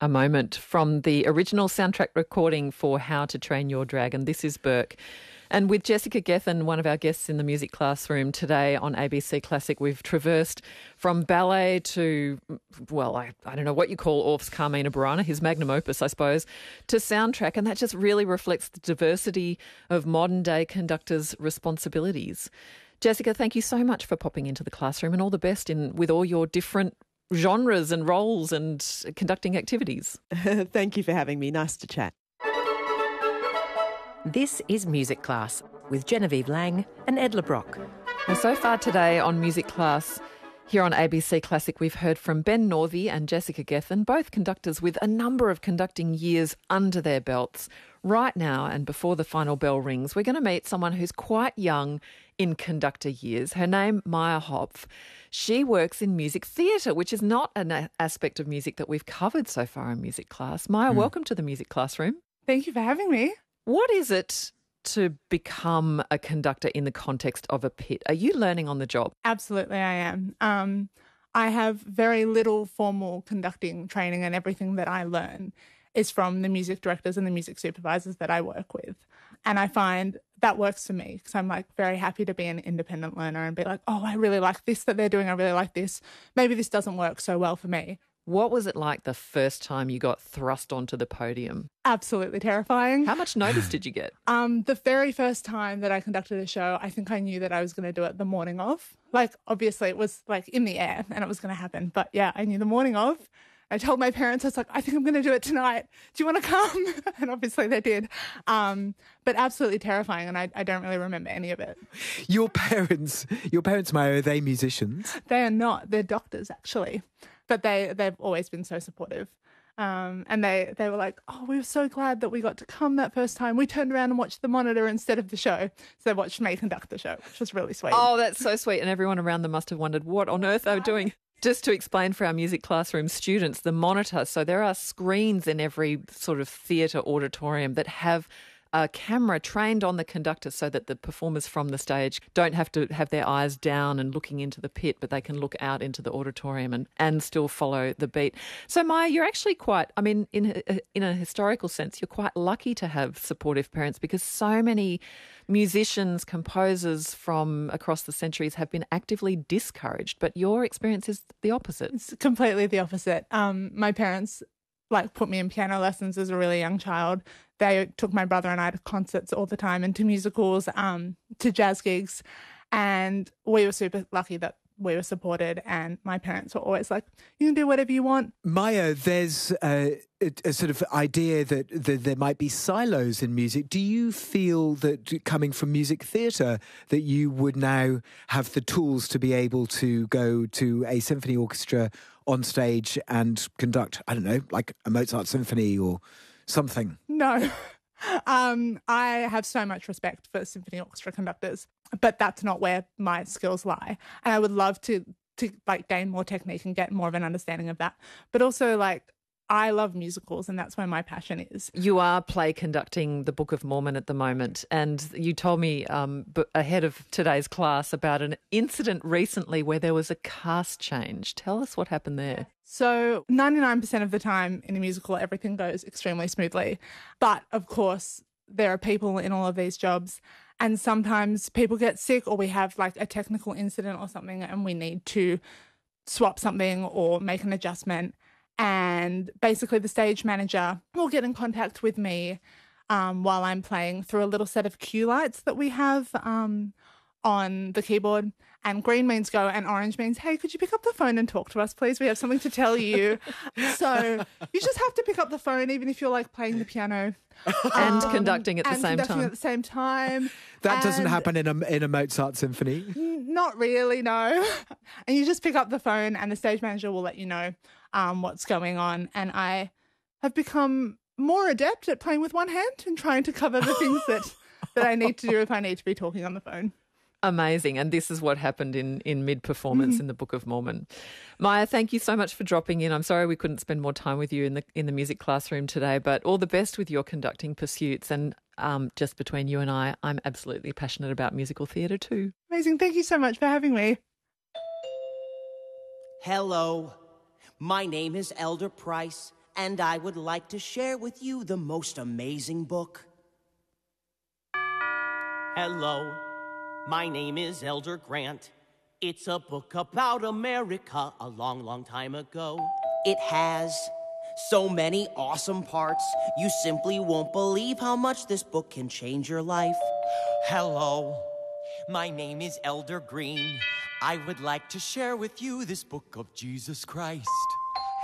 a moment from the original soundtrack recording for How to Train Your Dragon. This is Burke. And with Jessica Gethin, one of our guests in the music classroom today on ABC Classic, we've traversed from ballet to, well, I don't know what you call Orff's Carmina Burana, his magnum opus, I suppose, to soundtrack. And that just really reflects the diversity of modern-day conductors' responsibilities. Jessica, thank you so much for popping into the classroom, and all the best with all your different genres and roles and conducting activities. Thank you for having me. Nice to chat. This is Music Class with Genevieve Lang and Ed LeBrock. Well, so far today on Music Class here on ABC Classic, we've heard from Ben Northey and Jessica Gethin, both conductors with a number of conducting years under their belts. Right now, and before the final bell rings, we're going to meet someone who's quite young in conductor years. Her name, Maya Hopf. She works in music theatre, which is not an aspect of music that we've covered so far in Music Class. Maya, welcome to the Music Classroom. Thank you for having me. What is it to become a conductor in the context of a pit? Are you learning on the job? Absolutely, I am. I have very little formal conducting training, and everything that I learn is from the music directors and the music supervisors that I work with. And I find that works for me because I'm like very happy to be an independent learner and be like, oh, I really like this that they're doing. I really like this. Maybe this doesn't work so well for me. What was it like the first time you got thrust onto the podium? Absolutely terrifying. How much notice did you get? The very first time that I conducted a show, I think I knew that I was going to do it the morning of. Like, obviously it was like in the air and it was going to happen. But yeah, I knew the morning of. I told my parents, I was like, I think I'm going to do it tonight. Do you want to come? And obviously they did. But absolutely terrifying, and I don't really remember any of it. Your parents, Maya, are they musicians? They are not. They're doctors, actually. But they've always been so supportive. And they were like, oh, we were so glad that we got to come that first time. We turned around and watched the monitor instead of the show. So they watched me conduct the show, which was really sweet. Oh, that's so sweet. And everyone around them must have wondered what on earth they were doing. Just to explain for our music classroom students, the monitor, so there are screens in every sort of theatre auditorium that have a camera trained on the conductor so that the performers from the stage don't have to have their eyes down and looking into the pit, but they can look out into the auditorium and still follow the beat. So, Maya, you're actually quite, I mean, in a historical sense, you're quite lucky to have supportive parents because so many musicians, composers from across the centuries have been actively discouraged, but your experience is the opposite. It's completely the opposite. My parents put me in piano lessons as a really young child. They took my brother and I to concerts all the time and to musicals, to jazz gigs. And we were super lucky that we were supported, and my parents were always like, you can do whatever you want. Maya, there's a sort of idea that there might be silos in music. Do you feel that coming from music theatre that you would now have the tools to be able to go to a symphony orchestra on stage and conduct, I don't know, like a Mozart symphony or something? No. I have so much respect for symphony orchestra conductors, but that's not where my skills lie. And I would love to gain more technique and get more of an understanding of that. But also, I love musicals, and that's where my passion is. You are play conducting the Book of Mormon at the moment, and you told me ahead of today's class about an incident recently where there was a cast change. Tell us what happened there. So 99% of the time in a musical, everything goes extremely smoothly. But, of course, there are people in all of these jobs, and sometimes people get sick, or we have a technical incident or something and we need to swap something or make an adjustment. And basically the stage manager will get in contact with me while I'm playing through a little set of cue lights that we have on the keyboard. And green means go and orange means, hey, could you pick up the phone and talk to us, please? We have something to tell you. So you just have to pick up the phone, even if you're playing the piano. And conducting at the same time. At the same time. That doesn't happen in a Mozart symphony. Not really, no. And you just pick up the phone and the stage manager will let you know what's going on. And I have become more adept at playing with one hand and trying to cover the things that I need to do if I need to be talking on the phone. Amazing. And this is what happened in mid-performance in the Book of Mormon. Maya, thank you so much for dropping in. I'm sorry we couldn't spend more time with you in the music classroom today, but all the best with your conducting pursuits. And just between you and I'm absolutely passionate about musical theatre too. Amazing. Thank you so much for having me. Hello. My name is Elder Price, and I would like to share with you the most amazing book. Hello, my name is Elder Grant. It's a book about America a long, long time ago. It has so many awesome parts, you simply won't believe how much this book can change your life. Hello, my name is Elder Green. I would like to share with you this book of Jesus Christ.